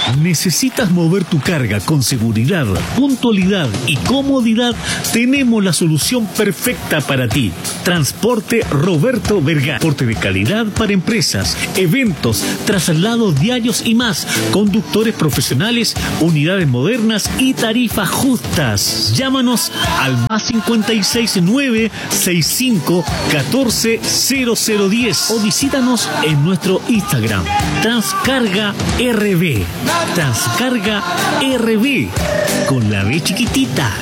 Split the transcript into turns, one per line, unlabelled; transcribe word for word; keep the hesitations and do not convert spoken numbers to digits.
¿Necesitas mover tu carga con seguridad, puntualidad y comodidad? Tenemos la solución perfecta para ti. Transporte Roberto Vergara. Transporte de calidad para empresas, eventos, traslados diarios y más. Conductores profesionales, unidades modernas y tarifas justas. Llámanos al más cincuenta y seis nueve sesenta y cinco catorce cero cero diez o visítanos en nuestro Instagram Transcarga R B. Transcarga R B con la B chiquitita.